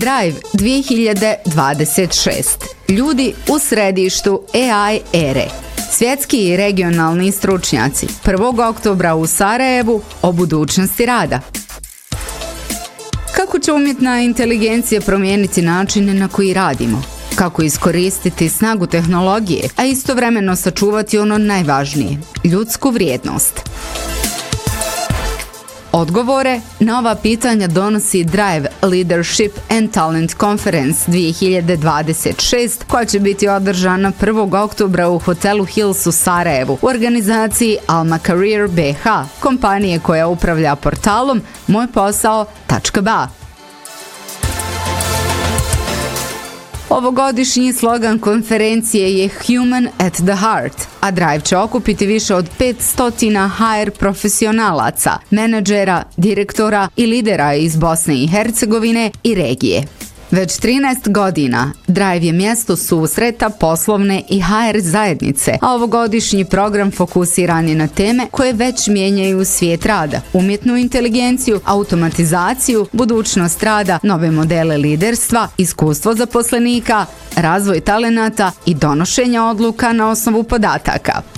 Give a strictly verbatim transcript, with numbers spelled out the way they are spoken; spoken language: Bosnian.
Drive dvije hiljade dvadeset šest. Ljudi u središtu A I ere. Svjetski i regionalni stručnjaci prvog oktobra u Sarajevu o budućnosti rada. Kako će umjetna inteligencija promijeniti načine na koji radimo? Kako iskoristiti snagu tehnologije, a istovremeno sačuvati ono najvažnije, ljudsku vrijednost? Odgovore na ova pitanja donosi Drive Leadership and Talent Conference dvije hiljade dvadeset šest, koja će biti održana prvog oktobra u hotelu Hills u Sarajevu u organizaciji Alma Career B H, kompanije koja upravlja portalom moj posao tačka b a. Ovogodišnji slogan konferencije je Human at the Heart, a Drive će okupiti više od petsto H R profesionalaca, menadžera, direktora i lidera iz Bosne i Hercegovine i regije. Već trinaest godina Drive je mjesto susreta poslovne i H R zajednice, a ovogodišnji program fokusiran je na teme koje već mijenjaju svijet rada, umjetnu inteligenciju, automatizaciju, budućnost rada, nove modele liderstva, iskustvo zaposlenika, razvoj talenata i donošenja odluka na osnovu podataka.